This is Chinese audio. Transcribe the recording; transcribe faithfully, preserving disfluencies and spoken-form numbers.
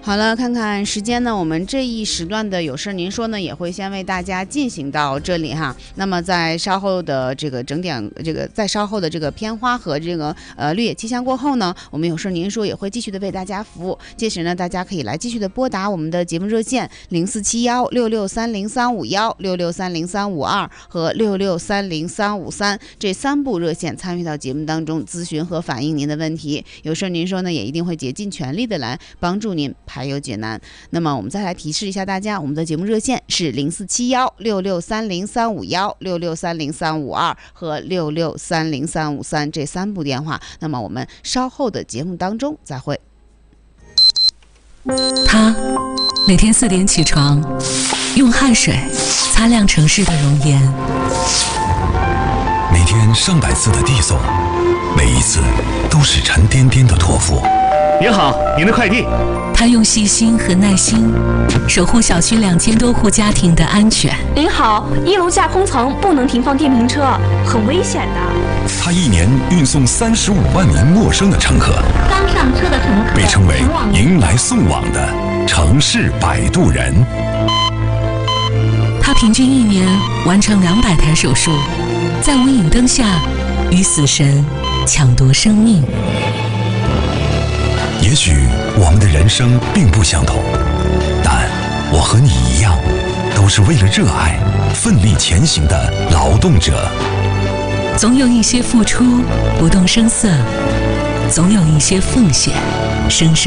好了，看看时间呢，我们这一时段的有事您说呢，也会先为大家进行到这里哈。那么在稍后的这个整点，这个在稍后的这个片花和这个呃绿野气象过后呢，我们有事您说也会继续的为大家服务。届时呢，大家可以来继续的拨打我们的节目热线零四七幺六六三零三五幺、六六三零三五二和六六三零三五三这三部热线参与到节目当中咨询和反映您的问题。有事您说呢，也一定会竭尽全力的来帮助您排忧解难。那么我们再来提示一下大家，我们的节目热线是零四七幺六六三零三五幺、六六三零三五二和六六三零三五三这三部电话。那么我们稍后的节目当中再会。 他每天四点起床，用汗水擦亮城市的容颜， 每天上百次的递送，每一次都是沉甸甸的托付。 您好，您的快递。 他用细心和耐心守护小区两千多户家庭的安全。 您好，一楼架空层不能停放电瓶车，很危险的。 他一年运送三十五万名陌生的乘客， 刚上车的乘客被称为迎来送往的城市摆渡人。 他平均一年完成两百台手术，在无影灯下与死神抢夺生命。 也许我们的人生并不相同，但我和你一样，都是为了热爱奋力前行的劳动者。 总有一些付出不动声色，总有一些奉献生生